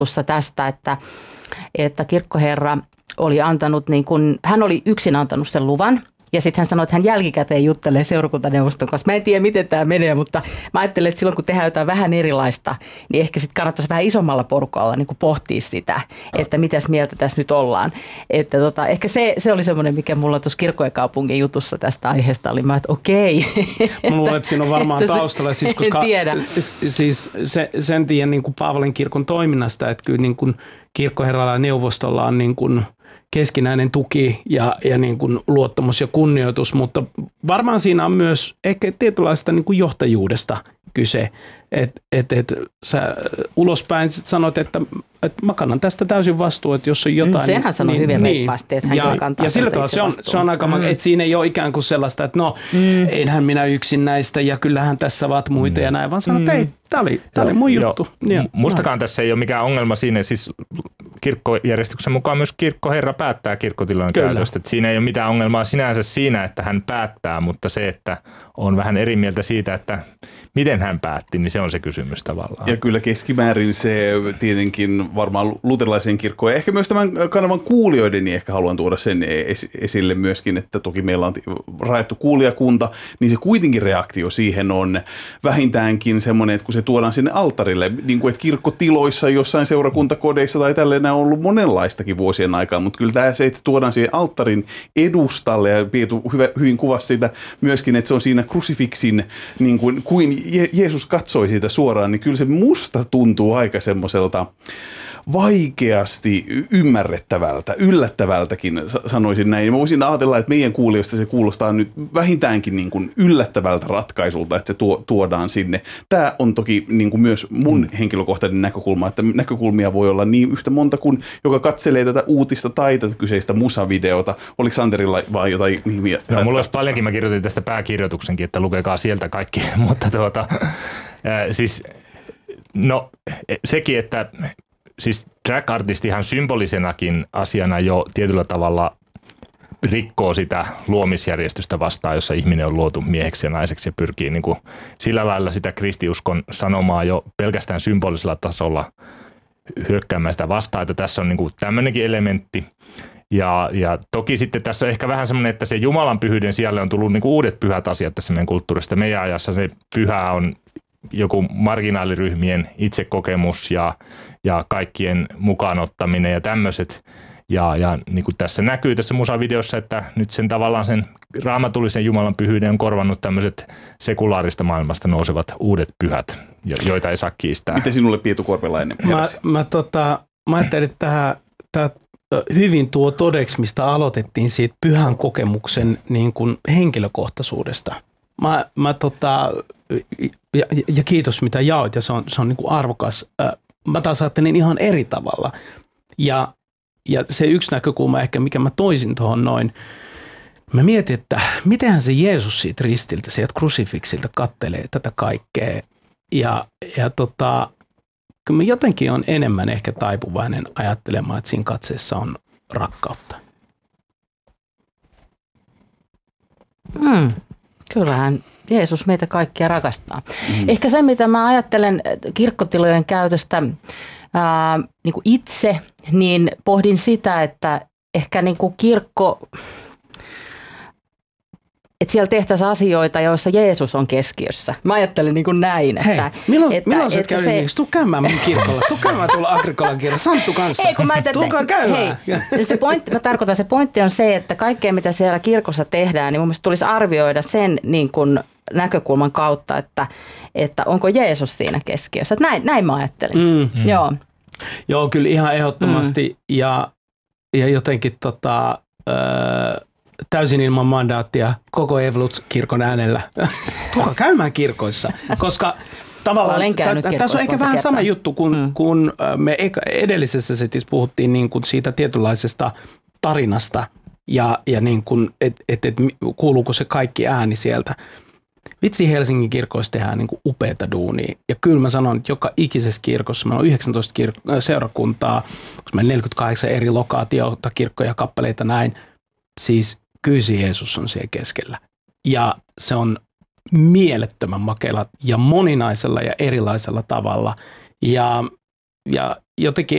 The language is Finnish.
tästä, että kirkkoherra oli antanut, niin kun, hän oli yksin antanut sen luvan. Ja sitten hän sanoi, että hän jälkikäteen juttelee seurakuntaneuvoston kanssa. Mä en tiedä, miten tämä menee, mutta mä ajattelen, että silloin kun tehdään jotain vähän erilaista, niin ehkä sitten kannattaisi vähän isommalla porukalla niin kuin pohtia sitä, että mitäs mieltä tässä nyt ollaan. Että ehkä se oli semmoinen, mikä mulla tuossa Kirkko ja kaupungin jutussa tästä aiheesta oli. Mä että okei. Mä luulen, että siinä on varmaan taustalla. Siis, koska, en tiedä. Siis sen tiedän niin kuin Paavalin kirkon toiminnasta, että kyllä niin kuin kirkkoherralla ja neuvostolla on niin kuin keskinäinen tuki ja niin kuin luottamus ja kunnioitus, mutta varmaan siinä on myös ehkä tietynlaista niin kuin johtajuudesta kyse, että sä ulospäin sanoit, että mä kannan tästä täysin vastuun, että jos on jotain. Senhän sanoi hyvin reippaasti, että hän kantaa ja sillä tavalla se on aika, että siinä ei ole ikään kuin sellaista, että enhän minä yksin näistä ja kyllähän tässä ovat muita ja näin, vaan sanoo, että ei, tämä oli mun juttu. Mustakaan tässä ei ole mikään ongelma siinä, siis kirkkojärjestyksen mukaan myös kirkkoherra päättää kirkkotilojen käytöstä, että siinä ei ole mitään ongelmaa sinänsä siinä, että hän päättää, mutta se, että on vähän eri mieltä siitä, että miten hän päätti, niin se on se kysymys tavallaan. Ja kyllä keskimäärin se tietenkin varmaan luterilaisen kirkkoon ja ehkä myös tämän kanavan kuulijoiden, niin ehkä haluan tuoda sen esille myöskin, että toki meillä on rajattu kuulijakunta, niin se kuitenkin reaktio siihen on vähintäänkin semmoinen, että kun se tuodaan sinne alttarille, niin kuin että kirkkotiloissa jossain seurakuntakodeissa tai tälleen on ollut monenlaistakin vuosien aikaan, mutta kyllä tämä se, että tuodaan siihen alttarin edustalle ja Pietu hyvin kuvasi sitä myöskin, että se on siinä krusifiksin niin kuin Jeesus katsoi siitä suoraan, niin kyllä se musta tuntuu aika semmoiselta vaikeasti ymmärrettävältä, yllättävältäkin sanoisin näin. Mä voisin ajatella, että meidän kuulijoista se kuulostaa nyt vähintäänkin niin kuin yllättävältä ratkaisulta, että se tuodaan sinne. Tämä on toki niin kuin myös mun henkilökohtainen näkökulma, että näkökulmia voi olla niin yhtä monta kuin joka katselee tätä uutista tai tätä kyseistä musavideota. Oliko Santerilla vaan jotain nimiä? No, mulla olisi paljonkin, mä kirjoitin tästä pääkirjoituksenkin, että lukekaa sieltä kaikki, mutta siis no sekin, että siis drag-artisti ihan symbolisenakin asiana jo tietyllä tavalla rikkoo sitä luomisjärjestystä vastaan, jossa ihminen on luotu mieheksi ja naiseksi ja pyrkii niin kuin sillä lailla sitä kristiuskon sanomaa jo pelkästään symbolisella tasolla hyökkäämään sitä vastaan, että tässä on niin kuin tämmöinenkin elementti. Ja toki sitten tässä on ehkä vähän semmoinen, että se Jumalan pyhyyden sijalle on tullut niin kuin uudet pyhät asiat tässä meidän kulttuurista. Meidän ajassa se pyhä on joku marginaaliryhmien itsekokemus ja kaikkien mukaanottaminen ja tämmöiset. Ja niin kuin tässä näkyy tässä musavideossa, että nyt sen tavallaan sen raamatullisen Jumalan pyhyyden on korvannut tämmöiset sekulaarista maailmasta nousevat uudet pyhät, joita ei saa kiistää. Miten sinulle Pietu Korpelainen heräsi? Mä ajattelin, että tämä hyvin tuo todeksi, mistä aloitettiin siitä pyhän kokemuksen niin kuin henkilökohtaisuudesta. Ja kiitos mitä jaoit, ja se on niin kuin arvokas. Mä taas ajattelin ihan eri tavalla. Ja se yksi näkökulma ehkä, mikä mä toisin tuohon noin, mä mietin, että mitenhän se Jeesus siitä ristiltä, sieltä krusifiksilta kattelee tätä kaikkea. Ja kyllä mä jotenkin on enemmän ehkä taipuvainen ajattelemaan, että siinä katseessa on rakkautta. Kyllähän Jeesus meitä kaikkia rakastaa. Ehkä se, mitä mä ajattelen kirkkotilojen käytöstä niin kuin itse, niin pohdin sitä, että ehkä niin kuin kirkko, että siellä tehtäisiin asioita, joissa Jeesus on keskiössä. Mä ajattelen niin kuin näin. Että, milloin sä käy niin? Tuu käymään mun kirkolla. Tuu käymään tuolla Agrikolan kirjalla. Santtu kanssa. Ei, kun mä tulkaa käymään. Se pointti on se, että kaikkea mitä siellä kirkossa tehdään, niin mun mielestä tulisi arvioida sen niin kuin näkökulman kautta, että onko Jeesus siinä keskiössä. Että näin mä ajattelin. Joo, kyllä ihan ehdottomasti. Ja jotenkin täysin ilman mandaattia koko Evolut-kirkon äänellä. Tulkaa käymään kirkoissa, koska tavallaan tässä on ehkä vähän sama juttu, kun me edellisessä setissä puhuttiin niin kuin siitä tietynlaisesta tarinasta ja niin kuin, että kuuluuko se kaikki ääni sieltä. Vitsi, Helsingin kirkoissa tehdään niin kuin upeata duunia. Ja kyllä mä sanon, että joka ikisessä kirkossa, meillä on 19 seurakuntaa, onko meillä 48 eri lokaatiota, kirkkoja, kappaleita näin. Siis kyllä Jeesus on siellä keskellä. Ja se on mielettömän makealla ja moninaisella ja erilaisella tavalla. Ja jotenkin